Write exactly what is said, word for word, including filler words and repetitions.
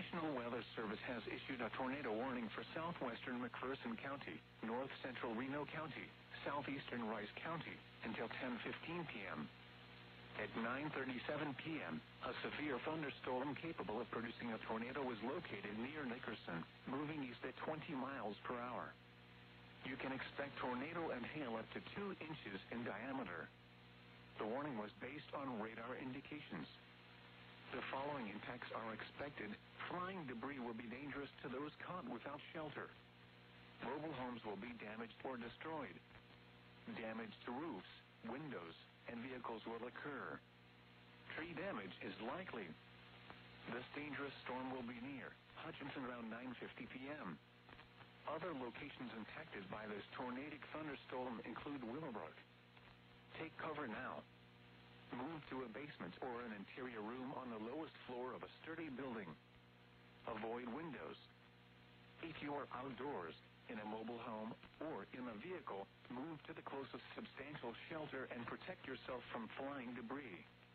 National Weather Service has issued a tornado warning for southwestern McPherson County, north central Reno County, southeastern Rice County, until ten fifteen p.m. At nine thirty-seven p.m., a severe thunderstorm capable of producing a tornado was located near Nickerson, moving east at twenty miles per hour. You can expect tornado and hail up to two inches in diameter. The warning was based on radar indications. The following impacts are expected. Flying debris will be dangerous to those caught without shelter. Mobile homes will be damaged or destroyed. Damage to roofs, windows, and vehicles will occur. Tree damage is likely. This dangerous storm will be near Hutchinson around nine fifty p.m. Other locations impacted by this tornadic thunderstorm include Willowbrook. Take cover now. Move to a basement or an interior room on the lowest floor of a sturdy building. Avoid windows. If you are outdoors, in a mobile home, or in a vehicle, move to the closest substantial shelter and protect yourself from flying debris.